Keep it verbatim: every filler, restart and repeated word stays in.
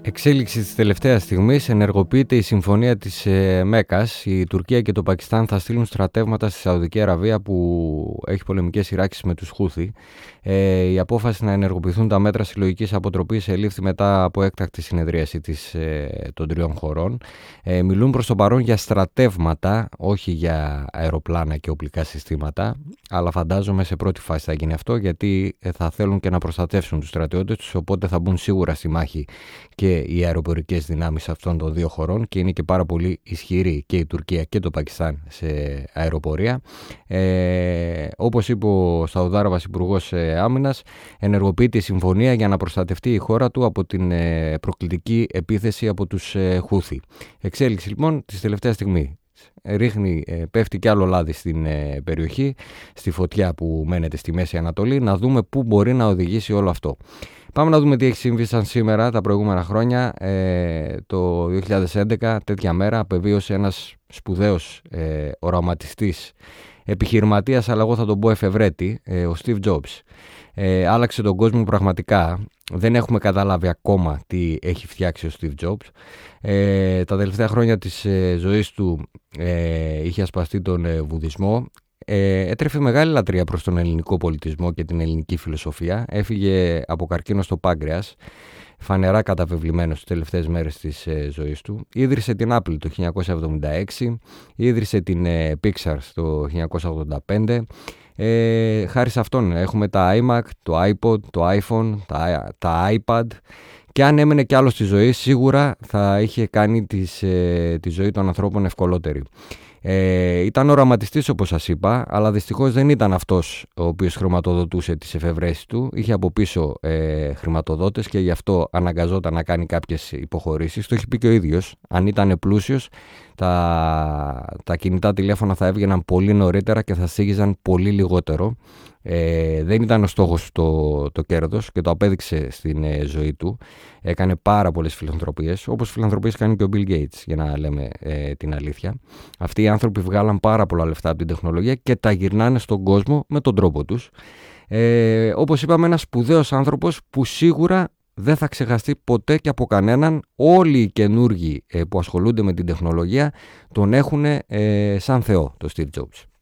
Εξέλιξη της τελευταίας στιγμής: ενεργοποιείται η συμφωνία της ε, Μέκας. Η Τουρκία και το Πακιστάν θα στείλουν στρατεύματα στη Σαουδική Αραβία που έχει πολεμικές σειράξεις με τους Χούθι. Ε, η απόφαση να ενεργοποιηθούν τα μέτρα συλλογικής αποτροπής ελήφθη μετά από έκτακτη συνεδρίαση της, ε, των τριών χωρών. Ε, μιλούν προς το παρόν για στρατεύματα, όχι για αεροπλάνα και οπλικά συστήματα, αλλά φαντάζομαι σε πρώτη φάση θα γίνει αυτό, γιατί θα θέλουν και να προστατεύσουν τους στρατιώτες τους, οπότε θα μπουν σίγουρα στη μάχη και οι αεροπορικές δυνάμεις αυτών των δύο χωρών, και είναι και πάρα πολύ ισχυρή και η Τουρκία και το Πακιστάν σε αεροπορία. Ε, όπως είπε ο Σαουδάραβας Υπουργός Άμυνας, ενεργοποιείται η συμφωνία για να προστατευτεί η χώρα του από την προκλητική επίθεση από τους Χούθι. Εξέλιξη λοιπόν της τελευταίας στιγμής. Ρίχνει, πέφτει κι άλλο λάδι στην περιοχή, στη φωτιά που μένεται στη Μέση Ανατολή, να δούμε πού μπορεί να οδηγήσει όλο αυτό. Πάμε να δούμε τι έχει συμβεί σαν σήμερα τα προηγούμενα χρόνια. Ε, το δύο χιλιάδες έντεκα, τέτοια μέρα, απεβίωσε ένας σπουδαίος ε, οραματιστής, επιχειρηματίας, αλλά εγώ θα τον πω εφευρέτη, ε, ο Steve Jobs. Ε, άλλαξε τον κόσμο πραγματικά. Δεν έχουμε καταλάβει ακόμα τι έχει φτιάξει ο Steve Jobs. Ε, τα τελευταία χρόνια της ε, ζωής του ε, είχε ασπαστεί τον ε, βουδισμό. Ε, έτρεφε μεγάλη λατρεία προς τον ελληνικό πολιτισμό και την ελληνική φιλοσοφία. Έφυγε από καρκίνο στο πάγκρεας, φανερά καταβεβλημένος στις τελευταίες μέρες της ε, ζωής του. Ίδρυσε την Apple το χίλια εννιακόσια εβδομήντα έξι, ίδρυσε την ε, Pixar το χίλια εννιακόσια ογδόντα πέντε. Ε, χάρη σε αυτόν έχουμε τα iMac, το iPod, το iPhone, τα, τα iPad, και αν έμενε κι άλλο στη ζωή σίγουρα θα είχε κάνει τις, ε, τη ζωή των ανθρώπων ευκολότερη. Ε, ήταν οραματιστής όπως σας είπα, αλλά δυστυχώς δεν ήταν αυτός ο οποίος χρηματοδοτούσε τις εφευρέσεις του. Είχε από πίσω ε, χρηματοδότες και γι' αυτό αναγκαζόταν να κάνει κάποιες υποχωρήσεις. Το έχει πει και ο ίδιος. Αν ήταν πλούσιος, τα, τα κινητά τηλέφωνα θα έβγαιναν πολύ νωρίτερα και θα στήγιζαν πολύ λιγότερο. Ε, δεν ήταν ο στόχος το, το κέρδος, και το απέδειξε στην ε, ζωή του. Έκανε πάρα πολλές φιλανθρωπίες, όπως φιλανθρωπίες κάνει και ο Bill Gates, για να λέμε ε, την αλήθεια. Αυτοί οι άνθρωποι βγάλαν πάρα πολλά λεφτά από την τεχνολογία και τα γυρνάνε στον κόσμο με τον τρόπο τους. Ε, όπως είπαμε, ένας σπουδαίος άνθρωπος που σίγουρα δεν θα ξεχαστεί ποτέ και από κανέναν. Όλοι οι καινούργοι ε, που ασχολούνται με την τεχνολογία τον έχουν ε, σαν Θεό, το Steve Jobs.